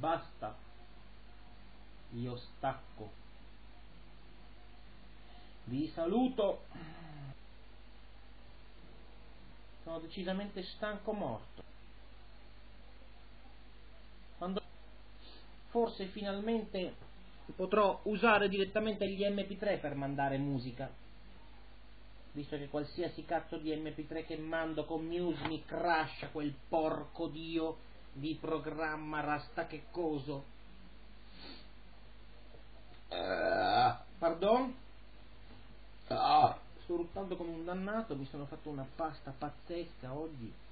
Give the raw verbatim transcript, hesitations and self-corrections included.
basta, io stacco, vi saluto, sono decisamente stanco morto. Quando forse finalmente potrò usare direttamente gli emme pi tre per mandare musica, visto che qualsiasi cazzo di emme pi tre che mando con Muse mi crasha quel porco dio di programma rasta che coso. Uh, pardon? Uh, sto ruttando come un dannato, mi sono fatto una pasta pazzesca oggi.